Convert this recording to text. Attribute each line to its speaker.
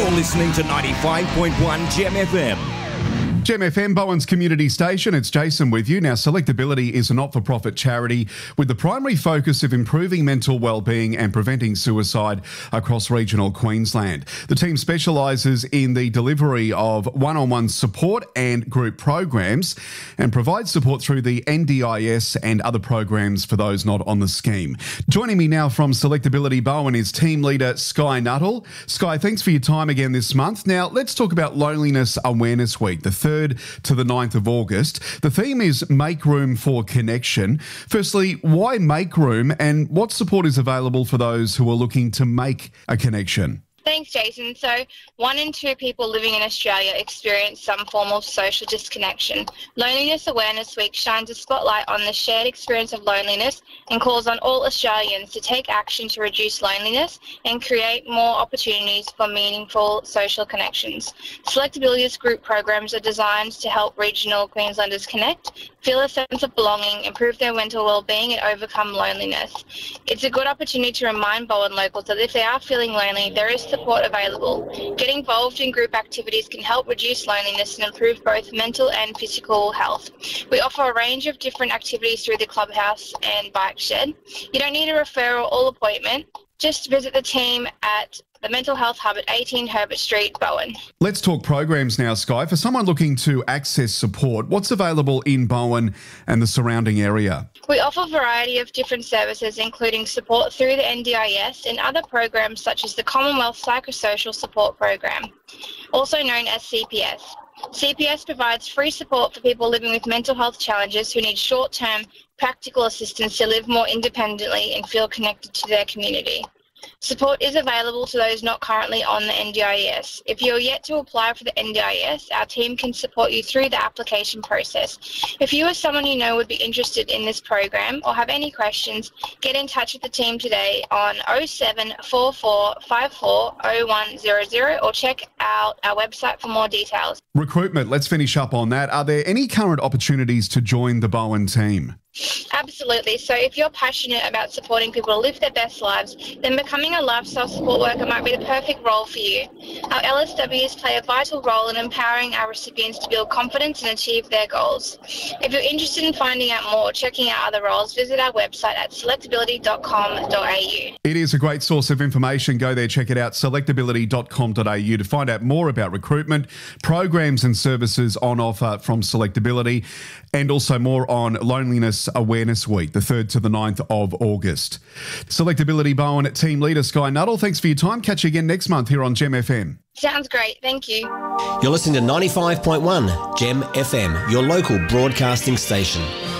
Speaker 1: You're listening to 95.1 Gem FM.
Speaker 2: Gem FM, Bowen's community station. It's Jason with you. Now, Selectability is a not-for-profit charity with the primary focus of improving mental wellbeing and preventing suicide across regional Queensland. The team specialises in the delivery of one-on-one support and group programs and provides support through the NDIS and other programs for those not on the scheme. Joining me now from Selectability Bowen is team leader Skye Nuttall. Skye, thanks for your time again this month. Now, let's talk about Loneliness Awareness Week, the 3rd to the 9th of August. The theme is Make Room for Connection. Firstly, why make room, and what support is available for those who are looking to make a connection?
Speaker 3: Thanks, Jason. So 1 in 2 people living in Australia experience some form of social disconnection. Loneliness Awareness Week shines a spotlight on the shared experience of loneliness and calls on all Australians to take action to reduce loneliness and create more opportunities for meaningful social connections. Selectability's group programs are designed to help regional Queenslanders connect, feel a sense of belonging, improve their mental well-being and overcome loneliness. It's a good opportunity to remind Bowen locals that if they are feeling lonely, there is support available. Getting involved in group activities can help reduce loneliness and improve both mental and physical health. We offer a range of different activities through the clubhouse and bike shed. You don't need a referral or appointment. Just visit the team at the Mental Health Hub at 18 Herbert Street, Bowen. Let's
Speaker 2: talk programs now, Skye. For someone looking to access support, what's available in Bowen and the surrounding area?
Speaker 3: We offer a variety of different services, including support through the NDIS and other programs such as the Commonwealth Psychosocial Support Program, also known as CPS. CPS provides free support for people living with mental health challenges who need short-term practical assistance to live more independently and feel connected to their community. Support is available to those not currently on the NDIS. If you're yet to apply for the NDIS, our team can support you through the application process. If you or someone you know would be interested in this program or have any questions, get in touch with the team today on 0744 54 0100 or check out our website for more details.
Speaker 2: Recruitment, let's finish up on that. Are there any current opportunities to join the Bowen team?
Speaker 3: Absolutely. So if you're passionate about supporting people to live their best lives, then becoming a lifestyle support worker might be the perfect role for you. Our LSWs play a vital role in empowering our recipients to build confidence and achieve their goals. If you're interested in finding out more or checking out other roles, visit our website at selectability.com.au.
Speaker 2: It is a great source of information. Go there, check it out, selectability.com.au to find out more about recruitment, programs and services on offer from Selectability, and also more on Loneliness Awareness Week, the 3rd to the 9th of August. Selectability Bowen team leader Skye Nuttall, thanks for your time. Catch you again next month here on Gem FM.
Speaker 3: Sounds great. Thank you.
Speaker 4: You're listening to 95.1 Gem FM, your local broadcasting station.